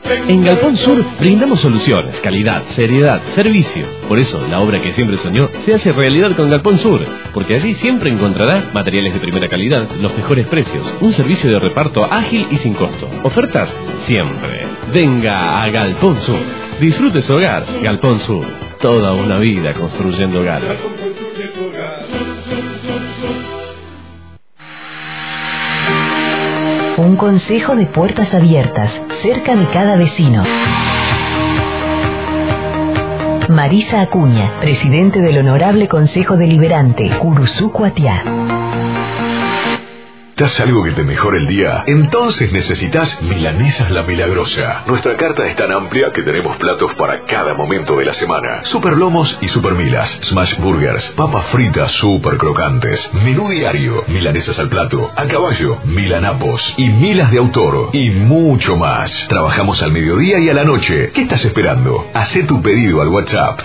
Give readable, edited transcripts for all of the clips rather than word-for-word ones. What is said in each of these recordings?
En Galpón Sur brindamos soluciones, calidad, seriedad, servicio. Por eso, la obra que siempre soñó se hace realidad con Galpón Sur, porque allí siempre encontrará materiales de primera calidad, los mejores precios, un servicio de reparto ágil y sin costo. Ofertas siempre. Venga a Galpón Sur. Disfrute su hogar. Galpón Sur. Toda una vida construyendo hogares. Un consejo de puertas abiertas, cerca de cada vecino. Marisa Acuña, presidente del Honorable Consejo Deliberante, Curuzú Cuatiá. ¿Das algo que te mejore el día? Entonces necesitas Milanesas La Milagrosa. Nuestra carta es tan amplia que tenemos platos para cada momento de la semana. Super lomos y super milas, smash burgers, papas fritas super crocantes, menú diario, milanesas al plato, a caballo, milanapos y milas de autor y mucho más. Trabajamos al mediodía y a la noche. ¿Qué estás esperando? Hacé tu pedido al WhatsApp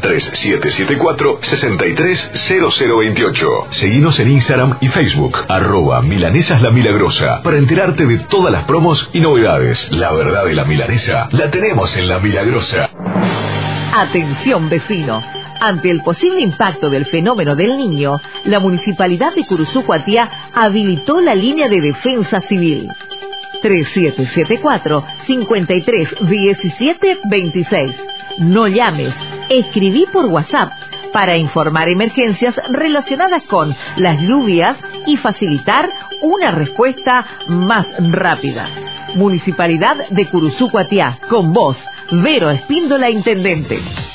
3774-630028. Seguinos en Instagram y Facebook, @Milanesas La Milagrosa, para enterarte de todas las promos y novedades. La verdad de la milanesa la tenemos en La Milagrosa. Atención, vecino. Ante el posible impacto del fenómeno del Niño, la Municipalidad de Curuzú Cuatiá habilitó la línea de defensa civil 3774-531726. No llames, escribí por WhatsApp para informar emergencias relacionadas con las lluvias y facilitar una respuesta más rápida. Municipalidad de Curuzú Cuatiá, con vos, Vero Espíndola, intendente.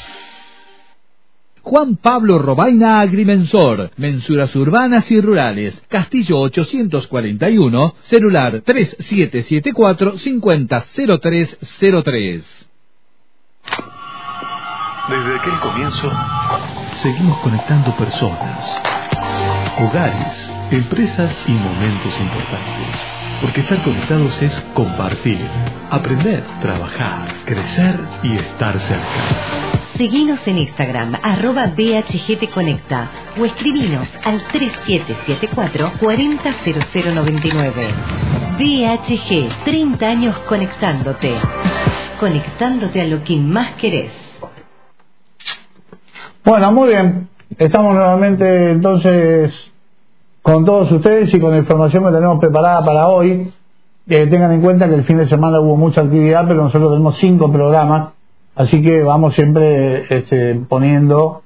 Juan Pablo Robaina Agrimensor, mensuras urbanas y rurales, Castillo 841, celular 3774-500303. Desde aquel comienzo, seguimos conectando personas, hogares, empresas y momentos importantes. Porque estar conectados es compartir, aprender, trabajar, crecer y estar cerca. Seguinos en Instagram, @BHGTconecta, o escribinos al 3774-400099. BHG, 30 años conectándote a lo que más querés. Bueno, muy bien. Estamos nuevamente entonces con todos ustedes y con la información que tenemos preparada para hoy. Tengan en cuenta que el fin de semana hubo mucha actividad, pero nosotros tenemos 5 programas, así que vamos siempre poniendo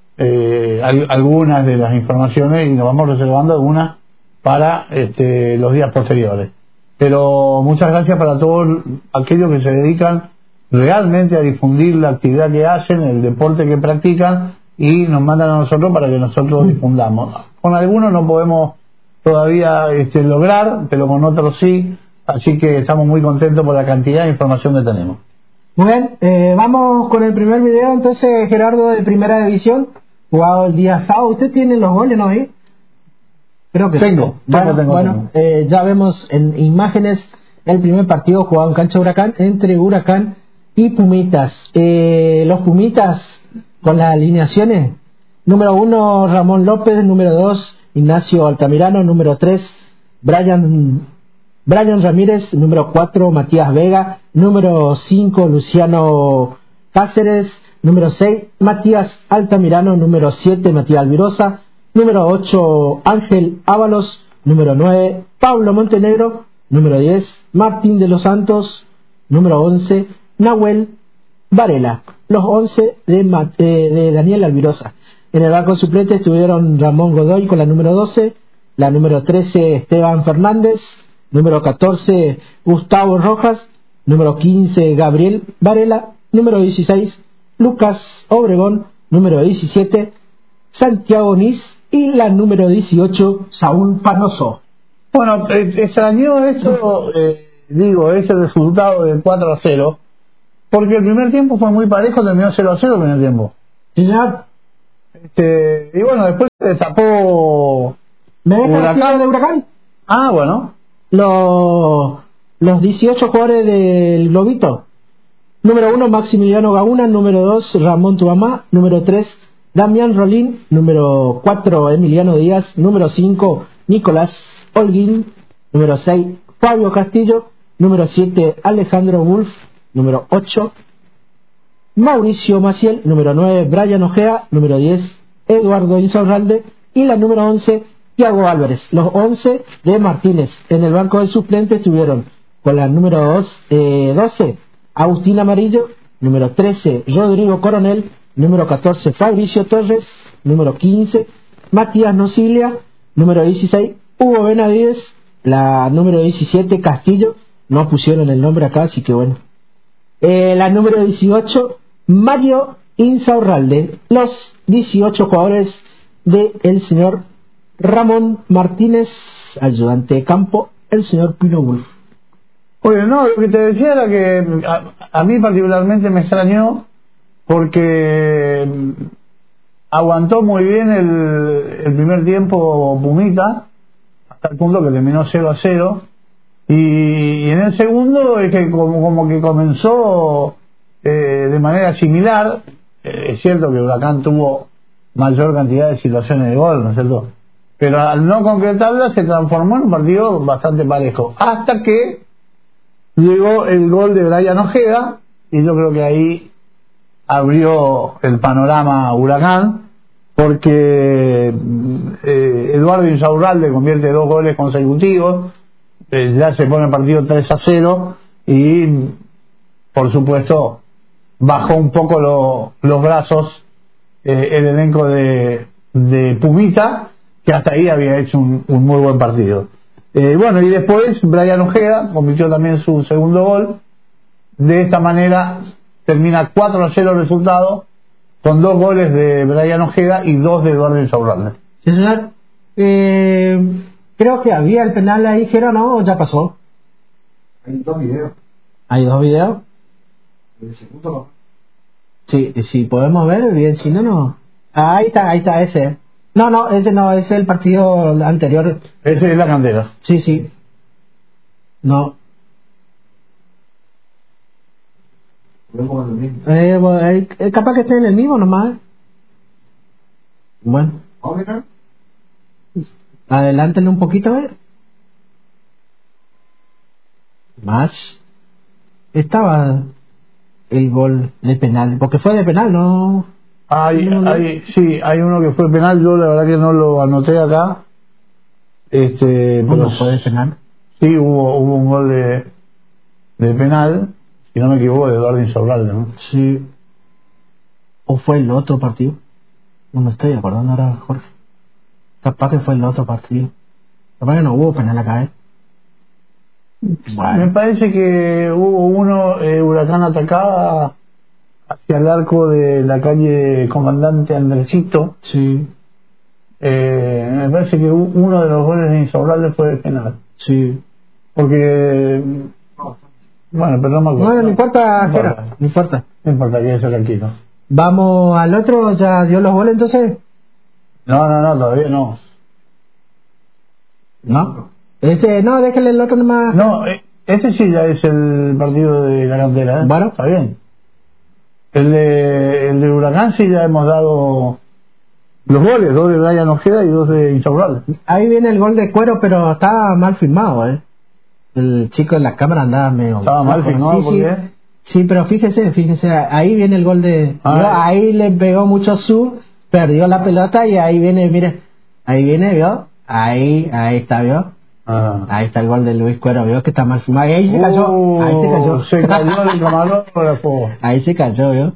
algunas de las informaciones y nos vamos reservando algunas para los días posteriores. Pero muchas gracias para todos aquellos que se dedican realmente a difundir la actividad que hacen, el deporte que practican, y nos mandan a nosotros para que nosotros difundamos. Con algunos no podemos todavía lograr, pero con otros sí, así que estamos muy contentos por la cantidad de información que tenemos. Muy bien, vamos con el primer video entonces, Gerardo, de Primera División, jugado el día sábado. ¿Usted tiene los goles, no? Creo que tengo. Bueno, ya vemos en imágenes el primer partido jugado en cancha Huracán entre Huracán y Pumitas. Los Pumitas con las alineaciones: número 1 Ramón López, número 2 Ignacio Altamirano, número 3 Brian Ramírez, número 4 Matías Vega, número 5 Luciano Cáceres, número 6 Matías Altamirano, número 7 Matías Alvirosa, número 8 Ángel Ábalos, número 9 Pablo Montenegro, número 10 Martín de los Santos, número 11 Nahuel Varela. Los 11 de Daniel Alvirosa. En el banco suplente estuvieron Ramón Godoy con la número 12, la número 13 Esteban Fernández, número 14 Gustavo Rojas, número 15 Gabriel Varela, número 16 Lucas Obregón, número 17 Santiago Nis y la número 18 Saúl Panoso. Bueno, extrañó esto, ese resultado de 4-0, porque el primer tiempo fue muy parejo, terminó 0-0 el primer tiempo. Sí, ya. Y bueno, después se destapó. ¿Me deja Huracán de Huracán? Ah, bueno. Los 18 jugadores del Globito. Número 1 Maximiliano Gauna, número 2 Ramón Tuamá, número 3 Damián Rolín, número 4 Emiliano Díaz, número 5 Nicolás Holguín, número 6 Fabio Castillo, número 7 Alejandro Wolf, número 8, Mauricio Maciel, número 9, Brian Ojea, número 10, Eduardo Insaurralde, y la número 11, Thiago Álvarez. Los 11 de Martínez. En el banco de suplentes estuvieron con la número 12, Agustín Amarillo, número 13, Rodrigo Coronel, número 14, Fabricio Torres, número 15, Matías Nocilia, número 16, Hugo Benavides, la número 17, Castillo. No pusieron el nombre acá, así que bueno. La número 18, Mario Insaurralde. Los 18 jugadores del señor Ramón Martínez, ayudante de campo, el señor Pino Wolf. Oye, no, lo que te decía era que a mí particularmente me extrañó porque aguantó muy bien el primer tiempo Pumita, hasta el punto que terminó 0-0, y en el segundo es que como que comenzó de manera similar. Es cierto que Huracán tuvo mayor cantidad de situaciones de gol, ¿no es cierto? Pero al no concretarla se transformó en un partido bastante parejo, hasta que llegó el gol de Brian Ojeda, y yo creo que ahí abrió el panorama Huracán, porque Eduardo Insaurralde convierte 2 goles consecutivos, ya se pone el partido 3-0, y por supuesto bajó un poco los brazos el elenco de Pumita, que hasta ahí había hecho un muy buen partido. Bueno, y después Brian Ojeda convirtió también su segundo gol. De esta manera termina 4-0 el resultado, con 2 goles de Brian Ojeda y 2 de Eduardo Insaurralde. Sí, señor. Creo que había el penal ahí, Jero, ¿no? ¿O ya pasó? Hay 2 videos. ¿Hay 2 videos? El segundo. Sí, si podemos ver, bien, si no, no. Ahí está, ese. No, ese no, ese es el partido anterior. Ese es la Cantera. Sí. No. Capaz que esté en el mismo nomás. Bueno. Adelántale un poquito, Más. Estaba el gol de penal, porque fue de penal, ¿no? Hay uno que fue penal, yo la verdad que no lo anoté acá. ¿Cómo fue de penal? Sí, hubo un gol de penal, si no me equivoco, de Eduardo Insaurralde, ¿no? Sí. ¿O fue el otro partido? No me estoy acordando ahora, Jorge. Capaz que fue el otro partido. Capaz que no hubo penal acá, Bueno. Me parece que hubo uno, Huracán atacaba hacia el arco de la calle Comandante Andresito. Sí. Me parece que uno de los goles de Insaurralde fue de penal. Sí. Porque... Bueno, pero no me acuerdo. Bueno, no importa, Jera. No importa, que eso tranquilo. Vamos al otro, ¿ya dio los goles entonces? No, todavía no. ¿No? Ese, no, déjale el otro nomás. No, ese sí ya es el partido de la Cantera, ¿eh? Bueno. Está bien. El de Huracán sí ya hemos dado los goles, 2 de Brian Ojeda y 2 de Insaurralde. Ahí viene el gol de Cuero, pero estaba mal filmado, El chico en la cámara andaba medio... ¿Estaba mal filmado? ¿Por qué? Sí, pero fíjese, ahí viene el gol de... ahí le pegó mucho perdió la pelota y ahí viene, mire, ahí viene, ¿vio? Ahí está, ¿vio? Ahí está el gol de Luis Cuero, ¿vio? Que está mal filmado. Ahí se cayó. Se cayó el camarógrafo. Ahí se cayó, ¿vio?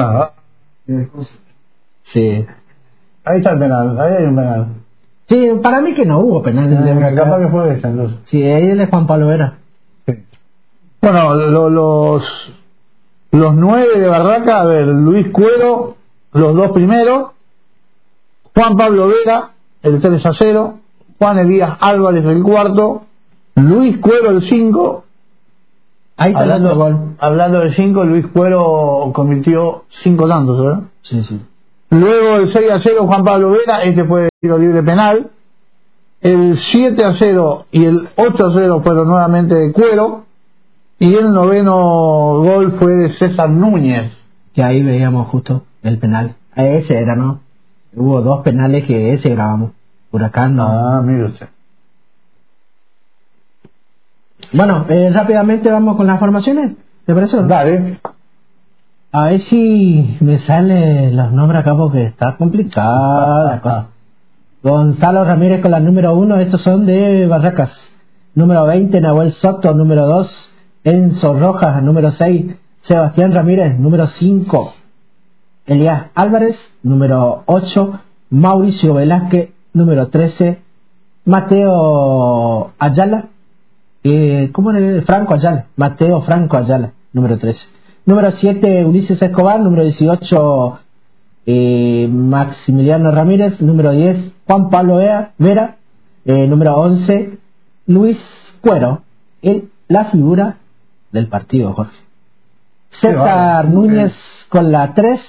Sí. Ahí está el penal, ahí hay un penal. Sí, para mí que no hubo penal. Capaz que fue ese, entonces. Sí, ahí el de Juan Pablo Vera. Sí. Bueno, los 9 de Barraca, a ver, Luis Cuero, los 2 primeros, Juan Pablo Vera, el 3-0, Juan Elías Álvarez el 4, Luis Cuero el 5. Ahí está hablando del 5, Luis Cuero convirtió 5 tantos, ¿verdad? Sí. Luego el 6-0 Juan Pablo Vera, este fue tiro libre penal. El 7-0 y el 8-0 fueron nuevamente de Cuero. Y el 9º gol fue de César Núñez. Que ahí veíamos justo el penal. Ese era, ¿no? Hubo 2 penales que ese grabamos. Huracán, ¿no? Mire usted. Bueno, rápidamente vamos con las formaciones. ¿Te parece? Dale. A ver si me salen los nombres acá porque está complicada la cosa. Gonzalo Ramírez con la número 1, estos son de Barracas. Número 20, Nahuel Soto. Número 2, Enzo Rojas. Número 6, Sebastián Ramírez. Número 5, Elías Álvarez. Número 8, Mauricio Velázquez. Número 13, Mateo Ayala. ¿Cómo era? Franco Ayala. Mateo Franco Ayala. Número 13. Número 7, Ulises Escobar. Número 18, Maximiliano Ramírez. Número 10, Juan Pablo Vera. Número 11, Luis Cuero. La figura del partido, Jorge. César Núñez con la 3.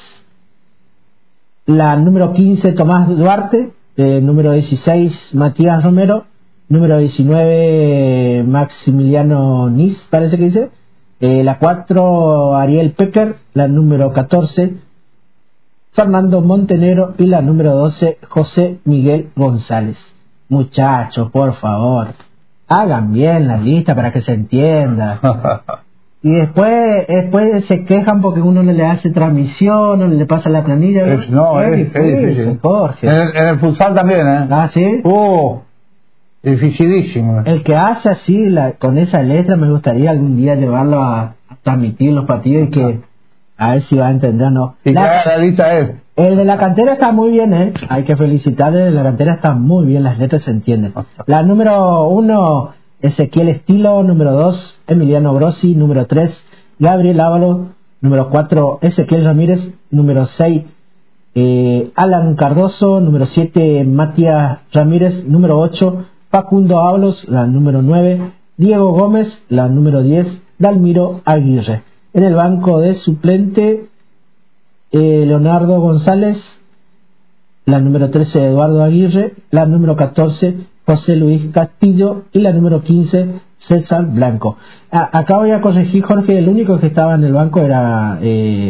La número 15, Tomás Duarte. Número 16, Matías Romero. Número 19, Maximiliano Nis, parece que dice. La 4, Ariel Pecker. La número 14, Fernando Montenegro. Y la número 12, José Miguel González. Muchachos, por favor, hagan bien la lista para que se entienda. Y después se quejan porque uno no le hace transmisión, no le pasa la planilla. Es difícil, Jorge. En el futsal también, ¿eh? Ah, ¿sí? Dificilísimo. El que hace así, con esa letra, me gustaría algún día llevarlo a transmitir los partidos y que a ver si va a entender o no. Y la lista es. El de la cantera está muy bien, ¿eh? Hay que felicitarle, de la cantera está muy bien, las letras se entienden. La número 1, Ezequiel Estilo. Número 2, Emiliano Grossi. Número 3, Gabriel Ávalo. Número 4, Ezequiel Ramírez. Número 6, Alan Cardoso. Número 7, Matías Ramírez. Número 8, Facundo Ábalos. La número 9, Diego Gómez. La número 10, Dalmiro Aguirre. En el banco de suplente, Leonardo González. La número 13, Eduardo Aguirre. La número 14, José Luis Castillo. Y la número 15, César Blanco. Acá voy a corregir, Jorge, el único que estaba en el banco era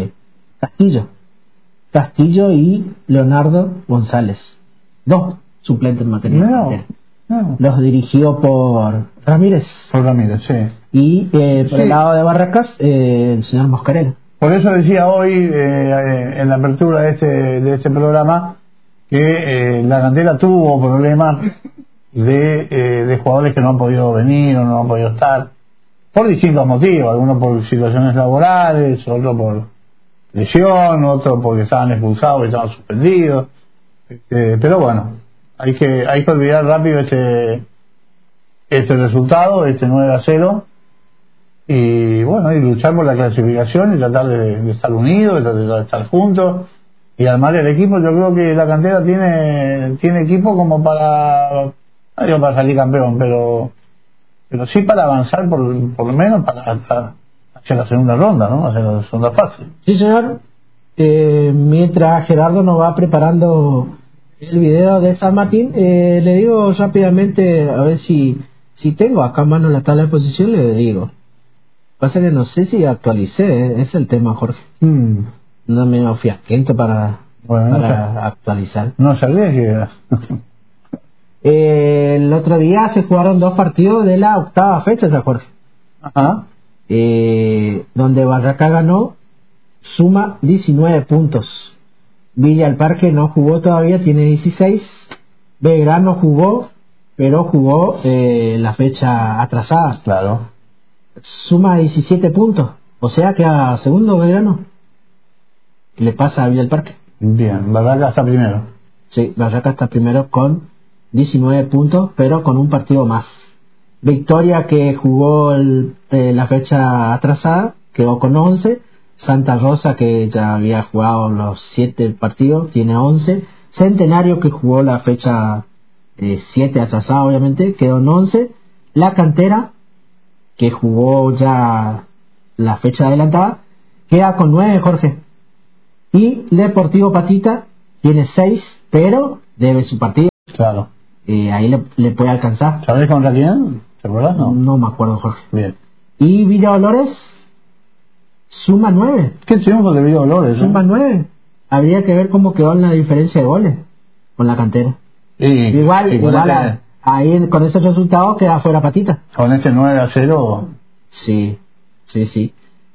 Castillo y Leonardo González. 2 suplentes materiales. No. Los dirigió por Ramírez. Por Ramírez, sí. Y por el lado de Barracas, el señor Moscarella. Por eso decía hoy, en la apertura de este programa, que la cantera tuvo problemas de jugadores que no han podido venir o no han podido estar, por distintos motivos, algunos por situaciones laborales, otros por lesión, otros porque estaban expulsados y estaban suspendidos. Pero bueno, hay que olvidar rápido este resultado, este 9-0, y bueno, y luchar por la clasificación y tratar de estar unidos, de estar juntos y armar el equipo. Yo creo que la cantera tiene equipo como para, no digo para salir campeón, pero sí para avanzar por lo menos hacia la segunda ronda, ¿no? Hacia la segunda fase. Sí, señor. Mientras Gerardo nos va preparando el video de San Martín, le digo rápidamente, a ver si tengo acá a mano la tabla de posición, le digo. Pasa que no sé si actualicé, es el tema, Jorge. No me fiasquento para actualizar. No sabía que el otro día se jugaron 2 partidos de la 8ª fecha, ¿se Jorge? Ajá. Donde Barracas ganó, suma 19 puntos. Villa del Parque no jugó todavía, tiene 16. Belgrano jugó, pero jugó la fecha atrasada. Claro. Suma 17 puntos. O sea que a segundo Belgrano le pasa a Villa del Parque. Bien, Barracas está primero. Sí, Barracas está primero con 19 puntos, pero con un partido más. Victoria, que jugó la fecha atrasada, quedó con 11. Santa Rosa, que ya había jugado los 7 partidos, tiene 11. Centenario, que jugó la fecha 7 atrasada, obviamente, quedó en 11. La Cantera, que jugó ya la fecha adelantada, queda con 9, Jorge. Y Deportivo Patita tiene 6, pero debe su partido. Claro. Ahí le puede alcanzar. ¿Sabes contra quién? ¿Te acuerdas? No me acuerdo, Jorge. Bien. Y Villa Dolores suma 9. ¿Qué triunfo de Villa Dolores? Suma 9. Habría que ver cómo quedó en la diferencia de goles con la Cantera. Igual ahí con ese resultado queda fuera Patita. Con ese 9-0. Sí.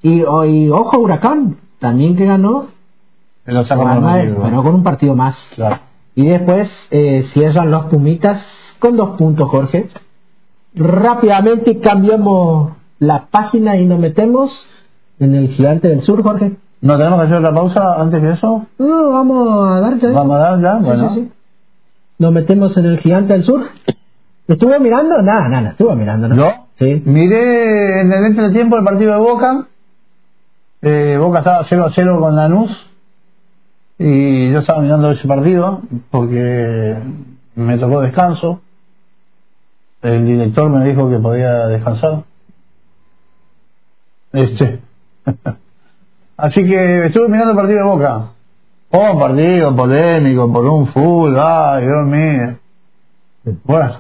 Y ojo, Huracán, también que ganó, Lo saca por ganó con un partido más. Claro. Y después cierran los Pumitas con 2 puntos, Jorge. Rápidamente cambiamos la página y nos metemos en el Gigante del Sur, Jorge. ¿No tenemos que hacer otra pausa antes de eso? No, vamos a dar ya. ¿Vamos a dar ya? Bueno. Sí. Nos metemos en el Gigante del Sur. ¿Estuvo mirando? Nada, estuvo mirando, ¿no? ¿No? Sí. Miré en el entretiempo el partido de Boca. Boca estaba 0-0 con Lanús. Y yo estaba mirando ese partido porque me tocó descanso. El director me dijo que podía descansar. Así que estuve mirando el partido de Boca. Un partido polémico por un full. Ay, Dios mío. Bueno.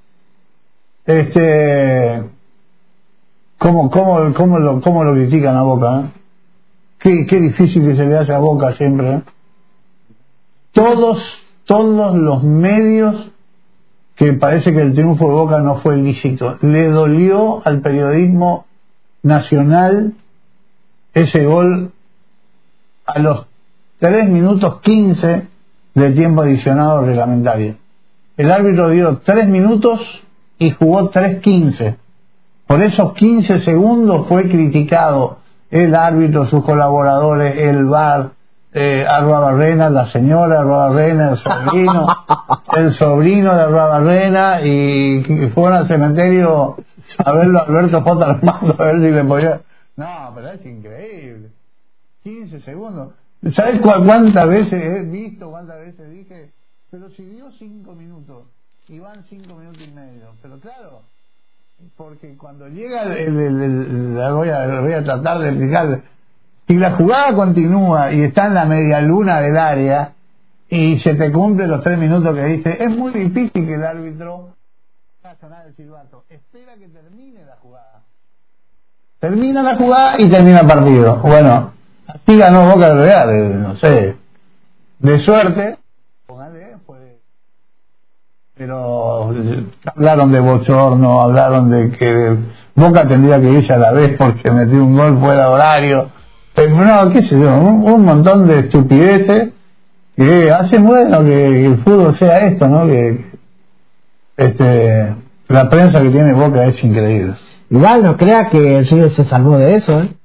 ¿Cómo lo critican a Boca? Qué difícil que se le hace a Boca siempre. Todos los medios que parece que el triunfo de Boca no fue ilícito. Le dolió al periodismo nacional ese gol a los 3 minutos 15 de tiempo adicionado reglamentario. El árbitro dio 3 minutos y jugó 3:15. Por esos 15 segundos fue criticado el árbitro, sus colaboradores, el VAR, Arruabarrena, la señora Arruabarrena, el sobrino de Arruabarrena, y fueron al cementerio a verlo a Alberto J. Armando, a ver si le podía... No, pero es increíble. 15 segundos. ¿Sabes cuántas veces he visto, cuántas veces dije? Pero si dio 5 minutos, y van 5 minutos y medio. Pero claro, porque cuando llega voy a tratar de explicar. Si la jugada continúa y está en la media luna del área y se te cumplen los 3 minutos que dice, es muy difícil que el árbitro haga sonar el silbato. Espera que termine la jugada. Termina la jugada y termina el partido. Bueno, así ganó Boca del Real, no sé, de suerte. Póngale, pero hablaron de bochorno, hablaron de que Boca tendría que irse a la vez porque metió un gol fuera de horario. No, qué sé yo, un montón de estupideces que hacen bueno que el fútbol sea esto, ¿no? Que la prensa que tiene Boca es increíble. Igual no crea que el Río se salvó de eso, ¿eh?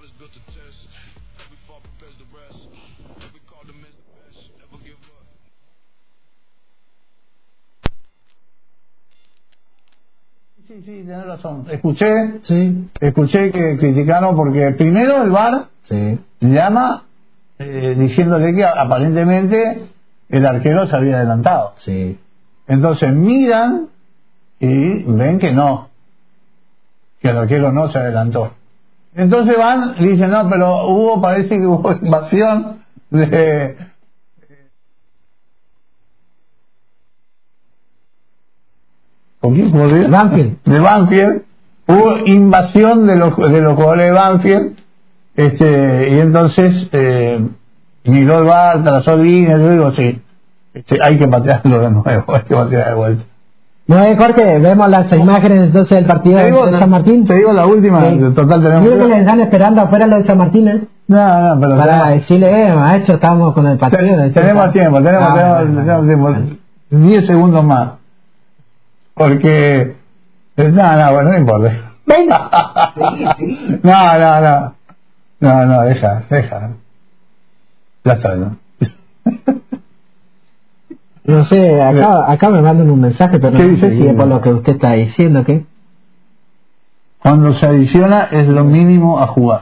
Sí, tenés razón. Escuché que criticaron porque primero el VAR llama diciéndole que aparentemente el arquero se había adelantado. Sí. Entonces miran y ven que no, que el arquero no se adelantó. Entonces van y dicen, no, pero parece que hubo invasión de... ¿Con quién jugó? Banfield. De Banfield. Hubo invasión de los jugadores de Banfield. Y entonces miró el VAR, trazó líneas. Yo digo, sí, hay que patearlo de nuevo, hay que patear de vuelta. Bueno, Jorge, vemos las imágenes entonces del partido de San Martín. Te digo la última, total tenemos... Creo que le están esperando afuera lo de San Martín, ¿eh? No, pero... Para decirle, maestro, estamos con el partido. Tenemos tiempo, tenemos tiempo. 10 segundos más. Porque... bueno, no importa. Venga. Sí. No, deja. Ya está, ¿no? No sé, acá me mandan un mensaje, pero no sé si es por lo que usted está diciendo, ¿qué? Cuando se adiciona es lo mínimo a jugar.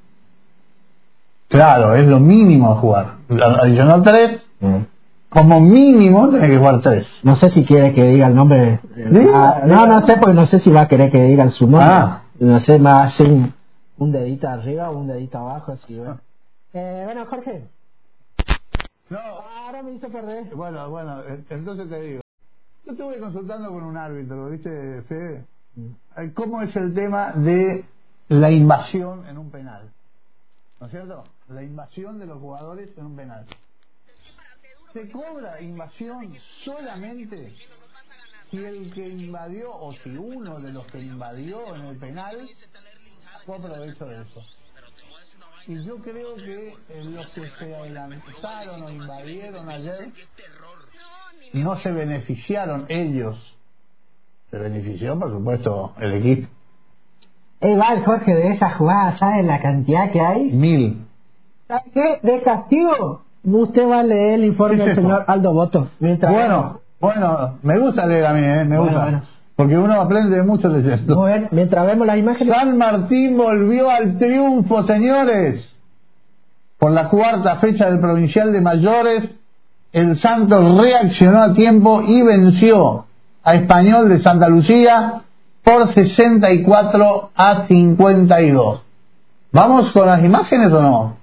Claro, es lo mínimo a jugar. Adicionó 3... Como mínimo tenés que jugar 3. No sé si quiere que diga el nombre. No sé, porque no sé si va a querer que diga su nombre. No sé, más un dedito arriba o un dedito abajo, así bueno. Bueno, Jorge. No, ahora me hizo perder. Bueno, entonces te digo. Yo estuve consultando con un árbitro, ¿viste, Fede? ¿Cómo es el tema de la invasión en un penal? ¿No es cierto? La invasión de los jugadores en un penal. Se cobra invasión solamente si el que invadió o si uno de los que invadió en el penal fue provecho de eso. Y yo creo que los que se adelantaron o invadieron ayer no se beneficiaron ellos. Se benefició, por supuesto, el equipo. Igual, Jorge, de esa jugada, ¿sabe la cantidad que hay? 1000. ¿Sabe qué? De castigo, usted va a leer el informe del señor Aldo Boto. Bueno, me gusta leer a mí, me gusta. Bueno. Porque uno aprende mucho leyendo. Muy bien, mientras vemos las imágenes. San Martín volvió al triunfo, señores. Por la cuarta fecha del Provincial de Mayores, el Santos reaccionó a tiempo y venció a Español de Santa Lucía por 64-52. ¿Vamos con las imágenes o no?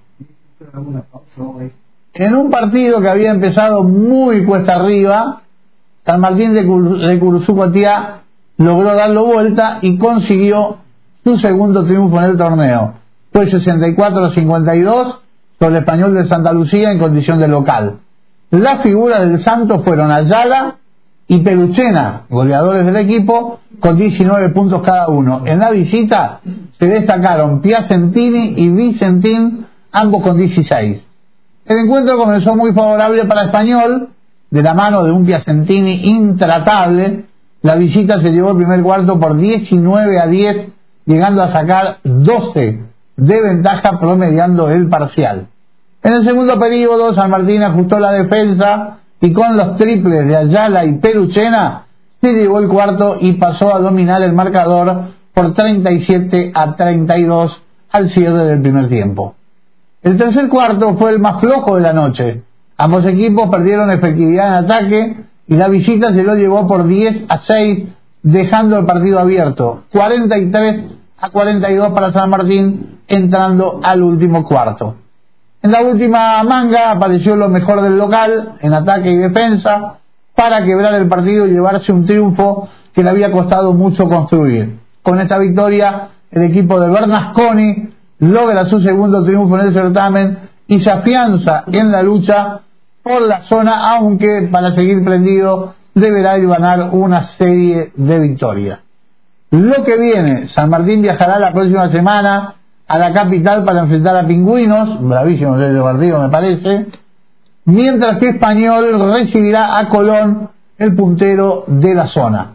En un partido que había empezado muy cuesta arriba, San Martín de Curuzú-Cotiá logró darlo vuelta y consiguió su segundo triunfo en el torneo. Fue 64-52 sobre el Español de Santa Lucía en condición de local. Las figuras del Santos fueron Ayala y Peluchena, goleadores del equipo, con 19 puntos cada uno. En la visita se destacaron Piacentini y Vicentín, ambos con 16. El encuentro comenzó muy favorable para Español, de la mano de un Piacentini intratable. La visita se llevó el primer cuarto por 19-10, llegando a sacar 12 de ventaja, promediando el parcial. En el segundo período, San Martín ajustó la defensa y con los triples de Ayala y Peluchena se llevó el cuarto y pasó a dominar el marcador por 37-32 al cierre del primer tiempo. El tercer cuarto fue el más flojo de la noche. Ambos equipos perdieron efectividad en ataque y la visita se lo llevó por 10-6, dejando el partido abierto, 43-42 para San Martín, entrando al último cuarto. En la última manga apareció lo mejor del local, en ataque y defensa, para quebrar el partido y llevarse un triunfo que le había costado mucho construir. Con esta victoria, el equipo de Bernasconi logra su segundo triunfo en el certamen y se afianza en la lucha por la zona, aunque para seguir prendido deberá ganar una serie de victorias. Lo que viene, San Martín viajará la próxima semana a la capital para enfrentar a Pingüinos, bravísimo ese partido me parece, mientras que Español recibirá a Colón, el puntero de la zona.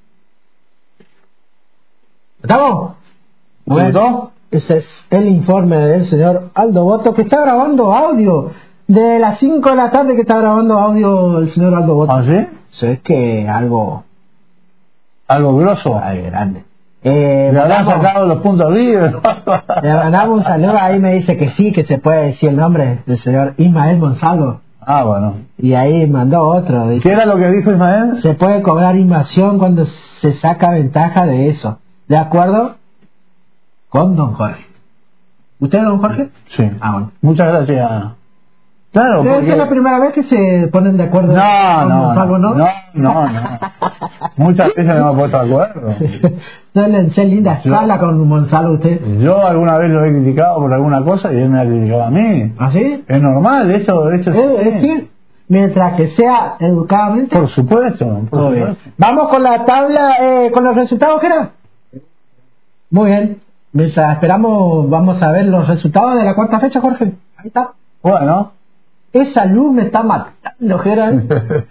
¿Estamos? Bueno, ese es el informe del señor Aldo Boto, que está grabando audio. De las 5 de la tarde que está grabando audio el señor Aldo Boto. ¿Ah, sí? Eso es que algo grosso. Grande. ¿Le habrán sacado los puntos River? Le mandamos un saludo, ahí me dice que sí, que se puede decir el nombre del señor Ismael Gonzalo. Ah, bueno. Y ahí mandó otro. Dice, ¿qué era lo que dijo Ismael? Se puede cobrar invasión cuando se saca ventaja de eso. ¿De acuerdo? Con don Jorge. ¿Usted es don Jorge? Sí. Ah, bueno. Muchas gracias. Claro, porque... ¿Es la primera vez que se ponen de acuerdo? No. Muchas veces no me he puesto de acuerdo. No le eché linda escala con Gonzalo usted. Yo alguna vez lo he criticado por alguna cosa y él me ha criticado a mí. ¿Ah, sí? Es normal, eso es decir, mientras que sea educadamente. Por supuesto. Vamos con la tabla, con los resultados, ¿qué era? Muy bien. Mientras esperamos, vamos a ver los resultados de la cuarta fecha, Jorge. Ahí está. Bueno. Esa luz me está matando, Gerard.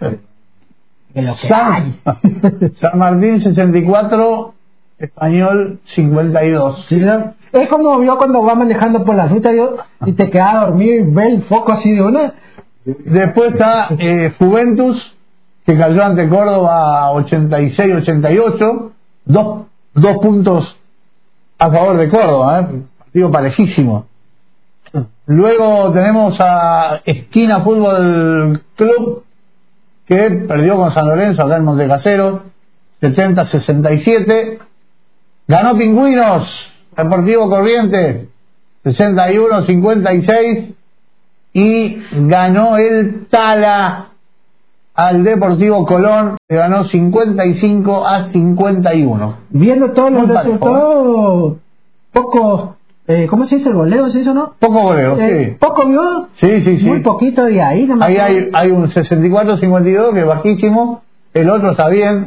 San Martín 64, Español 52. ¿Sí, no? Es como vio cuando va manejando por la ruta y te queda dormido y ve el foco así de una. Después está Juventus, que cayó ante Córdoba 86-88, dos puntos a favor de Córdoba, partido parejísimo. Luego tenemos a Esquina Fútbol Club, que perdió con San Lorenzo acá en Montecaseros, 70-67. Ganó Pingüinos, Deportivo Corrientes, 61-56. Y ganó el Tala al Deportivo Colón, que ganó 55-51. Viendo todos los resultados, poco... ¿cómo se dice? ¿El goleo se hizo, no? Poco goleo, sí. ¿Poco vio? Sí. Muy poquito y ahí nomás. Ahí hay un 64-52 que es bajísimo. El otro está bien,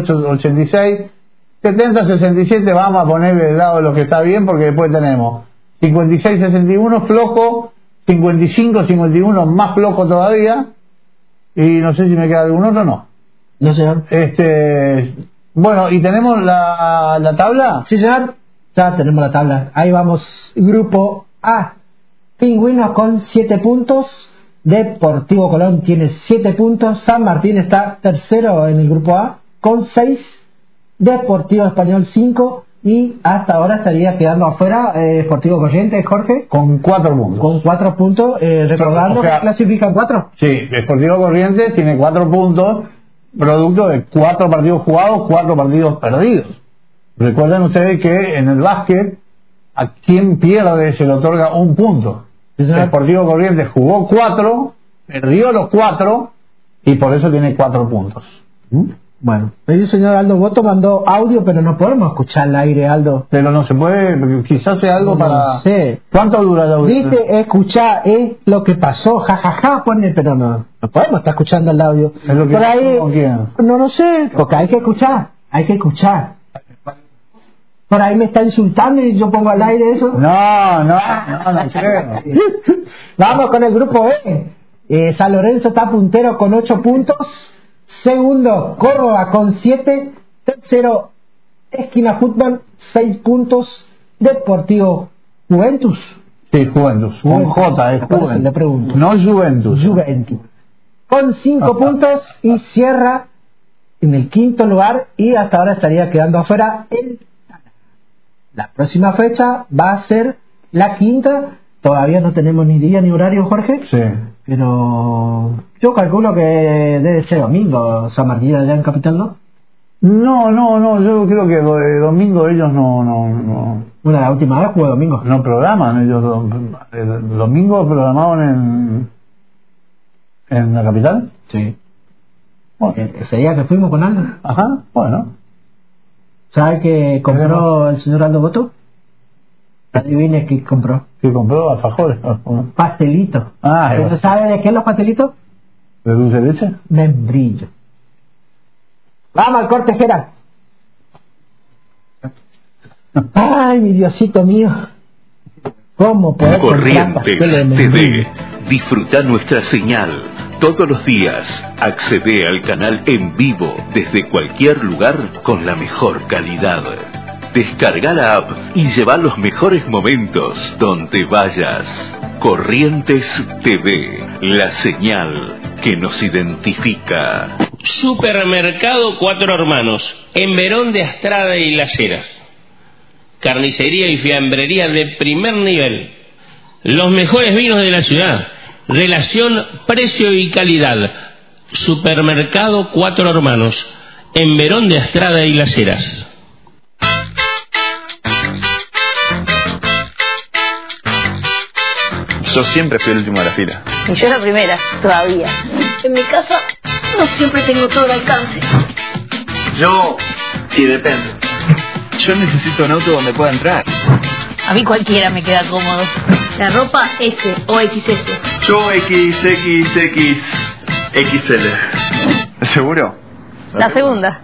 88-86. 70-67 vamos a poner del lado de lo que está bien, porque después tenemos 56-61, flojo, 55-51, más flojo todavía, y no sé si me queda algún otro, no. No, señor. Bueno, ¿y tenemos la tabla? Sí, señor. Ya tenemos la tabla. Ahí vamos. Grupo A. Pingüinos con 7 puntos. Deportivo Colón tiene 7 puntos. San Martín está tercero en el grupo A con 6. Deportivo Español 5. Y hasta ahora estaría quedando afuera Deportivo Corrientes, Jorge. Con 4 puntos. Con 4 puntos. Recordando que clasifican 4. Sí, Deportivo Corrientes tiene 4 puntos. Producto de 4 partidos jugados, 4 partidos perdidos. Recuerden ustedes que en el básquet a quien pierde se le otorga 1 punto. Deportivo Corrientes jugó 4, perdió los 4 y por eso tiene 4 puntos. Bueno, el señor Aldo Boto mandó audio, pero no podemos escuchar al aire, Aldo. Pero no se puede, quizás sea algo para... sé. ¿Cuánto dura el audio? Dice, escuchar es lo que pasó, jajaja, pone, pero no podemos estar escuchando el audio. ¿Es lo que por ahí, no lo sé, porque hay que escuchar. Por ahí me está insultando y yo pongo al aire eso. No creo. Vamos con el grupo B. San Lorenzo está puntero con 8 puntos. Segundo, Córdoba con 7. Tercero, Esquina Fútbol, 6 puntos. Deportivo Juventus. Sí, Juventus. Con J, es Juventus. Le pregunto. No Juventus. Con 5 puntos y cierra en el quinto lugar y hasta ahora estaría quedando afuera la próxima fecha va a ser la quinta. Todavía no tenemos ni día ni horario, Jorge. Sí. Pero yo calculo que debe ser domingo, San Martín allá en Capital, ¿no? No, yo creo que domingo ellos no. Bueno, la última vez jugó domingo. No programan ellos. El domingo programaban en la capital. Sí. Bueno. Ese día que fuimos con Aldo. Ajá, bueno. ¿Sabe qué compró el señor Aldo Boto? Adivine qué compró. ¿Qué compró? Alfajores. Pastelitos. ¿Pero sabe de qué los pastelitos? ¿De dulce de leche? Membrillo. Vamos al corte, Gerard. Ay, mi Diosito mío. ¿Cómo poder Corrientes TV. Disfruta nuestra señal. Todos los días, accede al canal en vivo desde cualquier lugar con la mejor calidad. Descarga la app y lleva los mejores momentos donde vayas. Corrientes TV, la señal que nos identifica. Supermercado Cuatro Hermanos, en Verón de Astrada y Las Heras. Carnicería y fiambrería de primer nivel. Los mejores vinos de la ciudad. Relación precio y calidad. Supermercado Cuatro Hermanos, en Verón de Astrada y Las Heras. Yo siempre fui el último de la fila. Y yo la primera, todavía. En mi casa no siempre tengo todo el alcance. Yo, sí, depende. Yo necesito un auto donde pueda entrar. A mí cualquiera me queda cómodo. La ropa S o XS. Yo XXXL. ¿Seguro? La segunda.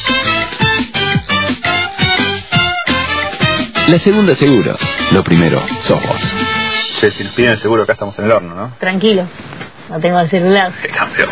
La segunda seguro. Lo primero, sos vos. Che, si nos piden el seguro acá estamos en el horno, ¿no? Tranquilo, no tengo el celular. ¡Qué campeón!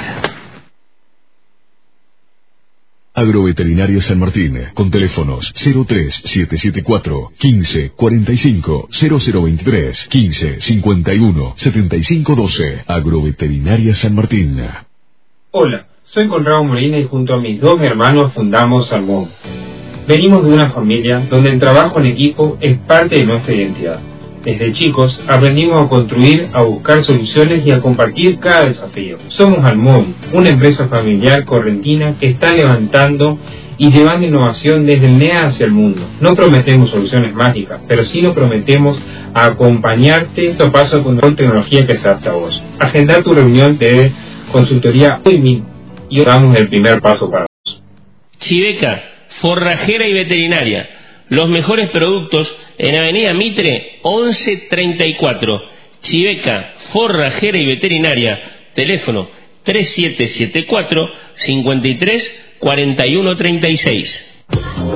Agroveterinaria San Martín, con teléfonos 03774 15 45 0023 15 51 75 12. Agroveterinaria San Martín. Hola, soy Conrado Molina y junto a mis 2 hermanos fundamos Salmón. Venimos de una familia donde el trabajo en equipo es parte de nuestra identidad. Desde chicos aprendimos a construir, a buscar soluciones y a compartir cada desafío. Somos Almón, una empresa familiar correntina que está levantando y llevando innovación desde el NEA hacia el mundo. No prometemos soluciones mágicas, pero sí nos prometemos a acompañarte esto pasa con tecnología que se adapta a vos. Agendar tu reunión de consultoría hoy mismo y damos el primer paso para vos. Chiveca, forrajera y veterinaria. Los mejores productos en Avenida Mitre 1134. Chiveca, forrajera y veterinaria. Teléfono 3774 53 41 36.